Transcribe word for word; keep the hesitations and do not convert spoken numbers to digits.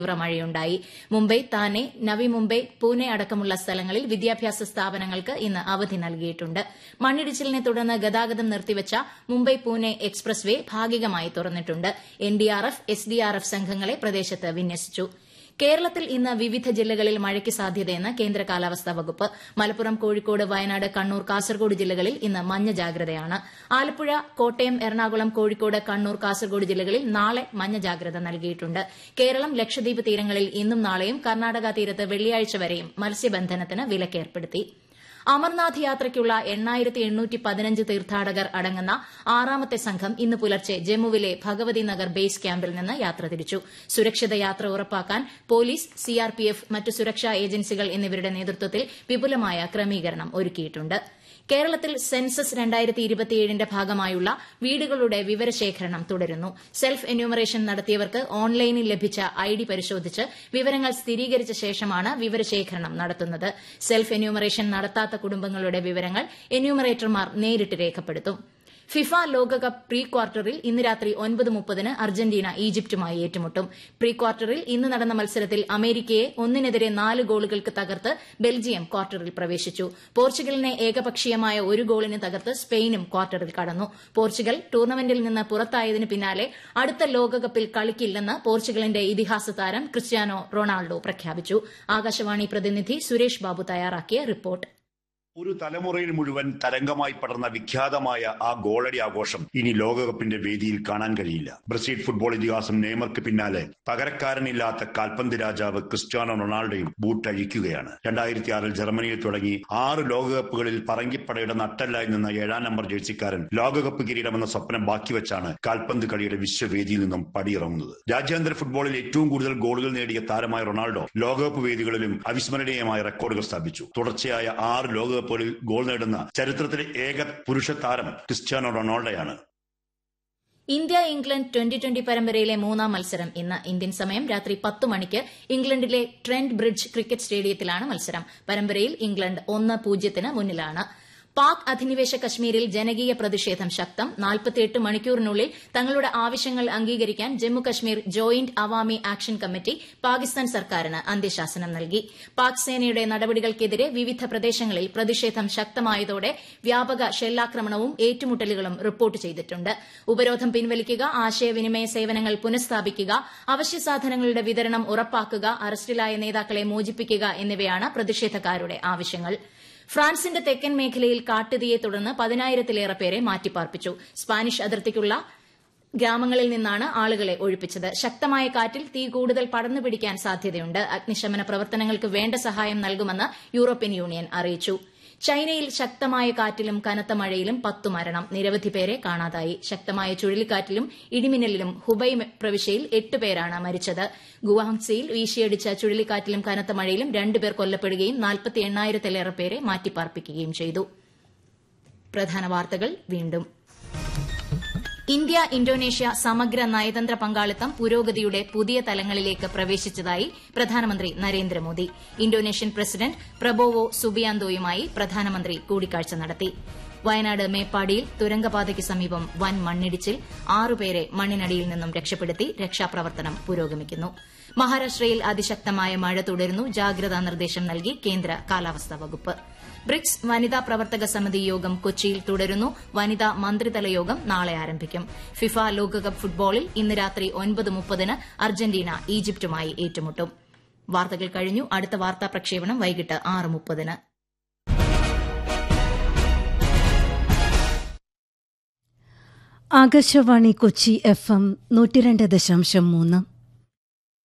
തീവ്ര മഴയുണ്ടായി. മുംബൈ, താനെ, നവി മുംബൈ, പൂനെ അടക്കമുള്ള സ്ഥലങ്ങളിൽ വിദ്യാഭ്യാസ സ്ഥാപനങ്ങൾക്ക് ഇന്ന് അവധി നൽകിയിട്ടുണ്ട്. മണ്ണിടിച്ചിലിനെ തുടർന്ന് ഗതാഗതം നിർത്തിവച്ച മുംബൈ പൂനെ എക്സ്പ്രസ് വേ ഭാഗികമായി തുറന്നിട്ടുണ്ട്. എൻഡിആർഎഫ്, എസ്ഡിആർഎഫ് സംഘങ്ങളെ പ്രദേശത്ത് വിന്യസിച്ചു. കേരളത്തിൽ ഇന്ന് വിവിധ ജില്ലകളിൽ മഴയ്ക്ക് സാധ്യതയെന്ന് കേന്ദ്ര കാലാവസ്ഥാ വകുപ്പ്. മലപ്പുറം, കോഴിക്കോട്, വയനാട്, കണ്ണൂർ, കാസർഗോഡ് ജില്ലകളിൽ ഇന്ന് മഞ്ഞ ജാഗ്രതയാണ്. ആലപ്പുഴ, കോട്ടയം, എറണാകുളം, കോഴിക്കോട്, കണ്ണൂർ, കാസർഗോഡ് ജില്ലകളിൽ നാളെ മഞ്ഞ ജാഗ്രത നൽകിയിട്ടുണ്ട്. കേരളം, ലക്ഷദ്വീപ് തീരങ്ങളിൽ ഇന്നും നാളെയും, കർണാടക തീരത്ത് വെള്ളിയാഴ്ച വരെയും മത്സ്യബന്ധനത്തിന് വിലക്കേർപ്പെടുത്തി. അമർനാഥ് യാത്രയ്ക്കുള്ള എണ്ണായിരത്തി എണ്ണൂറ്റി പതിനഞ്ച് തീർത്ഥാടകർ അടങ്ങുന്ന ആറാമത്തെ സംഘം ഇന്ന് പുലർച്ചെ ജമ്മുവിലെ ഭഗവതി നഗർ ബേസ് ക്യാമ്പിൽ നിന്ന് യാത്ര തിരിച്ചു. സുരക്ഷിത യാത്ര ഉറപ്പാക്കാൻ പോലീസ്, സിആർപിഎഫ്, മറ്റ് സുരക്ഷാ ഏജൻസികൾ എന്നിവരുടെ നേതൃത്വത്തിൽ വിപുലമായ ക്രമീകരണം ഒരുക്കിയിട്ടുണ്ട്. കേരളത്തിൽ സെൻസസ് രണ്ടായിരത്തി ഇരുപത്തിയേഴിന്റെ ഭാഗമായുള്ള വീടുകളുടെ വിവരശേഖരണം തുടരുന്നു. സെൽഫ് എന്യൂമറേഷൻ നടത്തിയവർക്ക് ഓൺലൈനിൽ ലഭിച്ച ഐഡി പരിശോധിച്ച് വിവരങ്ങൾ സ്ഥിരീകരിച്ച ശേഷമാണ് വിവരശേഖരണം നടത്തുന്നത്. സെൽഫ് എന്യൂമറേഷൻ നടത്താത്ത കുടുംബങ്ങളുടെ വിവരങ്ങൾ എന്യൂമറേറ്റർമാർ നേരിട്ട് രേഖപ്പെടുത്തും. ഫിഫ ലോകകപ്പ് പ്രീ ക്വാർട്ടറിൽ ഇന്ന് രാത്രി ഒൻപത് മുപ്പതിന് അർജന്റീന ഈജിപ്തുമായി ഏറ്റുമുട്ടും. പ്രീ ക്വാർട്ടറിൽ ഇന്ന് നടന്ന മത്സരത്തിൽ അമേരിക്കയെ ഒന്നിനെതിരെ നാല് ഗോളുകൾക്ക് തകർത്ത് ബെൽജിയം ക്വാർട്ടറിൽ പ്രവേശിച്ചു. പോർച്ചുഗലിനെ ഏകപക്ഷീയമായ ഒരു ഗോളിന് തകർത്ത് സ്പെയിനും ക്വാർട്ടറിൽ കടന്നു. പോർച്ചുഗൽ ടൂർണമെന്റിൽ നിന്ന് പുറത്തായതിന് പിന്നാലെ അടുത്ത ലോകകപ്പിൽ കളിക്കില്ലെന്ന് പോർച്ചുഗലിന്റെ ഇതിഹാസ താരം ക്രിസ്ത്യാനോ റൊണാൾഡോ പ്രഖ്യാപിച്ചു. ആകാശവാണി പ്രതിനിധി സുരേഷ് ബാബു തയ്യാറാക്കിയ റിപ്പോർട്ട്. ഒരു തലമുറയിൽ മുഴുവൻ തരംഗമായി പടർന്ന വിഖ്യാതമായ ആ ഗോളടി ആഘോഷം ഇനി ലോകകപ്പിന്റെ വേദിയിൽ കാണാൻ കഴിയില്ല. ബ്രസീൽ ഫുട്ബോൾ ഇതിഹാസം നെയ്മർക്ക് പിന്നാലെ പകരക്കാരനില്ലാത്ത കാൽപന്ത് രാജാവ് ക്രിസ്ത്യാനോ റൊണാൾഡോയും ബൂട്ടഴിക്കുകയാണ്. രണ്ടായിരത്തി ആറിൽ ജർമ്മനിയിൽ തുടങ്ങി ആറ് ലോകകപ്പുകളിൽ പറങ്കിപ്പടയുടെ നട്ടല്ലായി നിന്ന ഏഴാം നമ്പർ ജേഴ്സിക്കാരൻ ലോകകപ്പ് കിരീടമെന്ന സ്വപ്നം ബാക്കിവെച്ചാണ് കാൽപന്ത് കളിയുടെ വിശ്വവേദിയിൽ നിന്നും പടിയിറങ്ങുന്നത്. രാജ്യാന്തര ഫുട്ബോളിൽ ഏറ്റവും കൂടുതൽ ഗോളുകൾ നേടിയ താരമായ റൊണാൾഡോ ലോകകപ്പ് വേദികളിലും അവിസ്മരണീയമായ റെക്കോർഡുകൾ സ്ഥാപിച്ചു. തുടർച്ചയായ ആറ് ലോക ിൽ ഗോൾ നേടുന്ന ചരിത്രത്തിലെ ഏക പുരുഷ താരം Cristiano റൊണാൾഡോയാണ്. India England twenty twenty പരമ്പരയിലെ മൂന്നാം മത്സരം ഇന്ന്. ഇന്ത്യൻ സമയം രാത്രി പത്ത് മണിക്ക് ഇംഗ്ലണ്ടിലെ ട്രെന്റ് ബ്രിഡ്ജ് ക്രിക്കറ്റ് സ്റ്റേഡിയത്തിലാണ് മത്സരം. പരമ്പരയിൽ ഇംഗ്ലണ്ട് ഒന്ന് പൂജ്യത്തിന് മുന്നിലാണ്. പാക് അധിനിവേശ കശ്മീരിൽ ജനകീയ പ്രതിഷേധം ശക്തം. നാൽപ്പത്തിയെട്ട് മണിക്കൂറിനുള്ളിൽ തങ്ങളുടെ ആവശ്യങ്ങൾ അംഗീകരിക്കാൻ Jammu Kashmir joint Awami action committee Pakistan സർക്കാരിന് അന്ത്യശാസനം നൽകി. പാക് സേനയുടെ നടപടികൾക്കെതിരെ വിവിധ പ്രദേശങ്ങളിൽ പ്രതിഷേധം ശക്തമായതോടെ വ്യാപക ഷെല്ലാക്രമണവും ഏറ്റുമുട്ടലുകളും റിപ്പോർട്ട് ചെയ്തിട്ടുണ്ട്. ഉപരോധം പിൻവലിക്കുക, ആശയവിനിമയ സേവനങ്ങൾ പുനഃസ്ഥാപിക്കുക, അവശ്യസാധനങ്ങളുടെ വിതരണം ഉറപ്പാക്കുക, അറസ്റ്റിലായ നേതാക്കളെ മോചിപ്പിക്കുക എന്നിവയാണ് പ്രതിഷേധക്കാരുടെ ആവശ്യങ്ങൾ. ഫ്രാൻസിന്റെ തെക്കൻ മേഖലയിൽ കാട്ടുതീയെ തുടർന്ന് പതിനായിരത്തിലേറെ പേരെ മാറ്റിപ്പാർപ്പിച്ചു. സ്പാനിഷ് അതിർത്തിക്കുള്ള ഗ്രാമങ്ങളിൽ നിന്നാണ് ആളുകളെ ഒഴിപ്പിച്ചത്. ശക്തമായ കാറ്റിൽ തീ കൂടുതൽ പടർന്നു പിടിക്കാൻ സാധ്യതയുണ്ട്. അഗ്നിശമന പ്രവർത്തനങ്ങൾക്ക് വേണ്ട സഹായം നൽകുമെന്ന് യൂറോപ്യൻ യൂണിയൻ അറിയിച്ചു. ചൈനയിൽ ശക്തമായ കാറ്റിലും കനത്ത മഴയിലും പത്തു മരണം, നിരവധി പേരെ കാണാതായി. ശക്തമായ ചുഴലിക്കാറ്റിലും ഇടിമിന്നലിലും ഹുബൈ പ്രവിശ്യയിൽ എട്ട് പേരാണ് മരിച്ചത്. ഗുവാഹത്തിയിൽ വീശിയടിച്ച ചുഴലിക്കാറ്റിലും കനത്ത മഴയിലും രണ്ടുപേർ കൊല്ലപ്പെടുകയും നാൽപ്പത്തി എണ്ണായിരത്തിലേറെ പേരെ മാറ്റിപ്പാർപ്പിക്കുകയും ചെയ്തു. പ്രധാന വാർത്തകൾ വീണ്ടും. ഇന്ത്യ ഇന്തോനേഷ്യ സമഗ്ര നയതന്ത്ര പങ്കാളിത്തം പുരോഗതിയുടെ പുതിയ തലങ്ങളിലേക്ക് പ്രവേശിച്ചതായി പ്രധാനമന്ത്രി നരേന്ദ്രമോദി. ഇന്തോനേഷ്യൻ പ്രസിഡന്റ് പ്രബോവോ സുബിയാന്തോയുമായി പ്രധാനമന്ത്രി കൂടിക്കാഴ്ച നടത്തി. വയനാട് മേപ്പാടിയിൽ തുരങ്കപാതയ്ക്ക് സമീപം വൻ മണ്ണിടിച്ചിൽ, ആറുപേരെ മണ്ണിനടിയിൽ നിന്നും രക്ഷപ്പെടുത്തി. രക്ഷാപ്രവർത്തനം പുരോഗമിക്കുന്നു. മഹാരാഷ്ട്രയിൽ അതിശക്തമായ മഴ തുടരുന്നു. ജാഗ്രതാ നിർദ്ദേശം നൽകി കേന്ദ്ര കാലാവസ്ഥാ വകുപ്പ്. ബ്രിക്സ് വനിതാ പ്രവർത്തക സമിതി യോഗം കൊച്ചിയിൽ തുടരുന്നു. വനിതാ മന്ത്രിതല യോഗം നാളെ ആരംഭിക്കും. ഫിഫ ലോകകപ്പ് ഫുട്ബോളിൽ ഇന്ന് രാത്രി ഒൻപത് മുപ്പതിന് അർജന്റീന ഈജിപ്തുമായി ഏറ്റുമുട്ടും. വാർത്തകൾ കഴിഞ്ഞു. അടുത്ത വാർത്താ പ്രക്ഷേപണം വൈകിട്ട് ആറ് മുപ്പതിന്. ആകാശവാണി കൊച്ചി എഫ് എം നൂറ്റി രണ്ട് ദശാംശം മൂന്ന്.